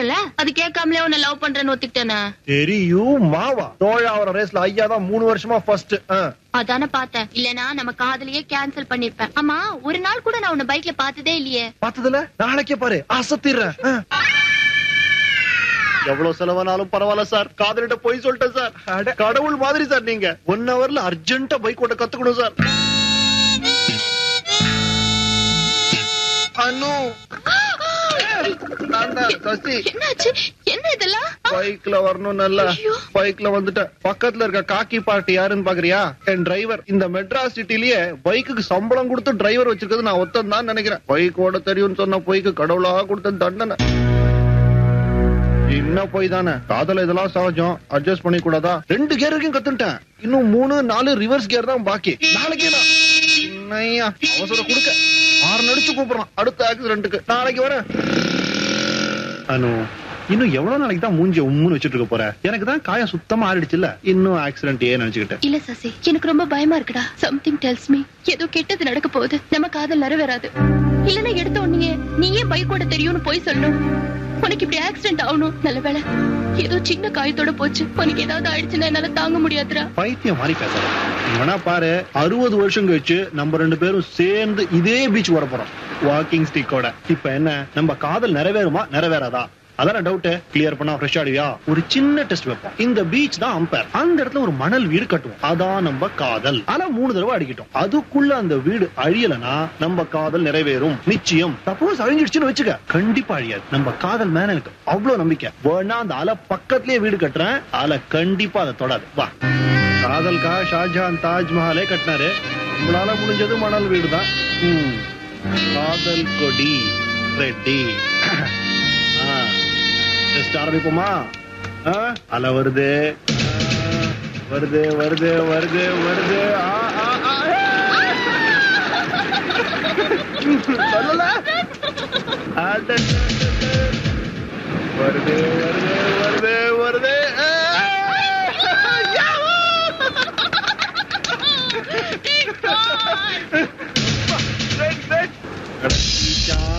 சொன்னல, அது கேட்காமலே உன்னை லவ் பண்றேன்னு ஒத்துக்கிட்டேனா? தெரியும் மாவா. தோழாவர ரேஸ்ல ஐயா தான் 3 வருஷமா ஃபர்ஸ்ட். அதான பார்த்தேன். இல்லனா நம்ம காதலியே கேன்சல் பண்ணிருப்பேன். ஆமா, ஒரு நாள் கூட நான் உன்னை பைக்ல பார்த்ததே இல்லையே. பார்த்ததுல நாளைக்கே பாரு, அசத்திடுறேன். எவ்வளவு செலவானாலும் பரவாயில்ல சார், காதலிட்ட போய் சொல்லிட்டேன் சார். கடவுள் மாதிரி சார் நீங்க. 1 ஹவர்ல அர்ஜென்ட்டா பைக் ஓட்ட கத்துக்கணும் சார். அனு என்னாச்சு? என்ன இதெல்லாம்? பைக்ல வரணும். நல்ல பைக்ல வந்துட்டேன். பக்கத்துல இருக்க காக்கி பார்ட்டி யாருன்னு பாக்குறியா? என் டிரைவர். இந்த மெட்ராஸ் சிட்டிலேயே பைக்குக்கு சம்பளம் கொடுத்து டிரைவர் வச்சிருக்கிறது நான் ஒத்தம் தான் நினைக்கிறேன். பைக் ஓட தெரியும்னு சொன்ன பைக்கு கடவுளா கொடுத்த தண்டனை. என்ன போய் தானே காதல, இதெல்லாம் சகஜம். அட்ஜஸ்ட் பண்ணி கூடாதா? 2 கியர் வரைக்கும் கத்துட்டேன். இன்னும் 3 4 ரிவர்ஸ் கியர் தான் பாக்கி. நாளைக்கு அவசரம் கொடுக்க 6 நடிச்சு கூப்பிடுறான் அடுத்த ஆக்சிடென்ட்டுக்கு. நாளைக்கு வரேன். அனு, இன்னும் எவ்வளவு நாளைக்கு தான் மூஞ்சி உம்முன்னு வச்சிட்டு இருக்க போற? எனக்கு தான் காயம் சுத்தமா ஆறிடுச்சுல்ல, இன்னும் ஆக்சிடென்ட் ஏன் நினைச்சுக்கிட்டேன். இல்ல சசி, எனக்கு ரொம்ப பயமா இருக்குடா. சம்திங் டெல்ஸ் மீ ஏதோ கெட்டது நடக்க போகுது. நம்ம காதல் நிறைவேறாது. இல்லன்னா எடுத்த உடனே நீயே பைக் ஓட தெரியும்னு போய் சொல்லணும். உனக்கு இப்படி ஆக்சிடென்ட் ஆகணும். நல்ல வேளை ஏதோ சின்ன காயத்தோட போச்சு. உனக்கு ஏதாவது ஆயிடுச்சுன்னா என்னால தாங்க முடியாதுடா. பைத்தியம் மாதிரி பேசுற. இவனா பாரு, 60 வருஷம் கழிச்சு நம்ம 2 பேரும் சேர்ந்து இதே பீச் வர போறோம், வாக்கிங் ஸ்டிக்கோட. இப்ப என்ன, நம்ம காதல் நிறைவேறுமா நிறைவேறாதா? அதான டவுட். கிளியர் பண்ணா ஃப்ரெஷ் ஆடுவியா? ஒரு சின்ன டெஸ்ட் வைப்போம். இந்த பீச் தான் அம்பேர். அந்த இடத்துல ஒரு மணல் வீடு கட்டுவோம். அதான் நம்ம காதல். ஆனா 3 தடவை அடிக்கிட்டோம். அதுக்குள்ள அந்த வீடு அழியலனா நம்ம காதல் நிறைவேறும் நிச்சயம். சப்போஸ் அழிஞ்சிடுச்சுன்னு வச்சுக்க, கண்டிப்பா அழியாது. நம்ம காதல் மேல எனக்கு அவ்வளவு நம்பிக்கை. வேணா அந்த அலை பக்கத்திலேயே வீடு கட்டுறேன், அலை கண்டிப்பா அதை தொடாது. வா. காதல்கா ஷாஜஹான் தாஜ்மஹாலே கட்டினாரு. நம்மளால முடிஞ்சது மணல் வீடு தான். காதல் கொடி ரெட்டி. ஆரம்பிப்போமா? அல வருது வருது வருது வருது வருது. வருது வருது